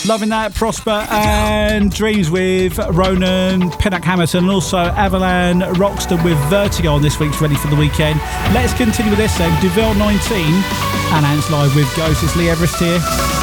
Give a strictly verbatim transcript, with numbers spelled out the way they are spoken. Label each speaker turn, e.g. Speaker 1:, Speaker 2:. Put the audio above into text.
Speaker 1: Loving that. Prosper and Dreams with Ronan Pinnock Hamilton, and also Avalan Roxton with Vertigo on this week's Ready for the Weekend. Let's continue with this then. Duvel nineteen and Ants Live with Ghosts. It's Lee Everest here.